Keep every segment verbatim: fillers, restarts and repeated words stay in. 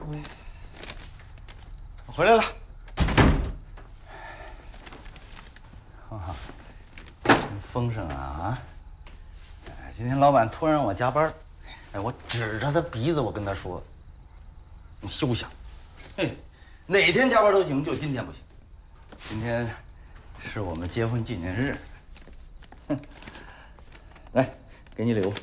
我回来了。啊，真丰盛啊啊！哎，今天老板突然让我加班，哎，我指着他鼻子，我跟他说：“你休想！哎，哪天加班都行，就今天不行。今天是我们结婚纪念日。哼，来，给你礼物，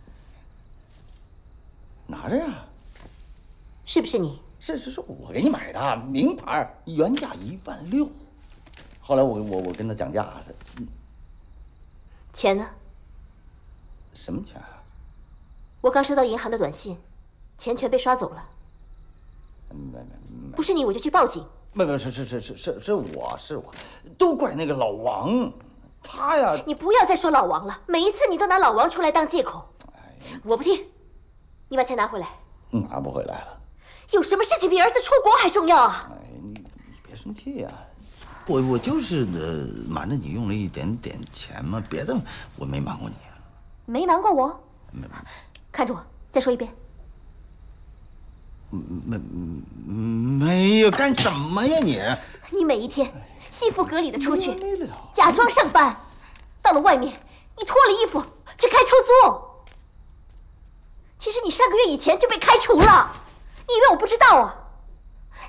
拿着呀。 是不是你？ 是是是，我给你买的，名牌，原价一万六。后来我我我跟他讲价，嗯， 钱呢？ 什么钱啊？ 我刚收到银行的短信，钱全被刷走了。 没没没， 不是你我就去报警。 没没是是是是是是我是我，都怪那个老王，他呀。 你不要再说老王了，每一次你都拿老王出来当借口。哎，我不听，你把钱拿回来。 拿不回来了。 有什么事情比儿子出国还重要啊？ 哎，你你别生气呀、啊，我我就是呃瞒着你用了一点点钱嘛，别的我没瞒过你啊。 没瞒过我？ 没看着我，再说一遍。 没没有，干什么呀你？ 你每一天西服革履的出去，假装上班，到了外面你脱了衣服去开出租。其实你上个月以前就被开除了，你以为我不知道啊？